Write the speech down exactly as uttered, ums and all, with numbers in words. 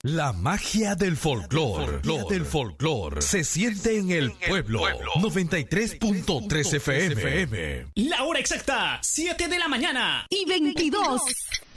La magia del folclore, del folclore, se siente en el pueblo. noventa y tres punto tres F M. La hora exacta, siete de la mañana y veintidós.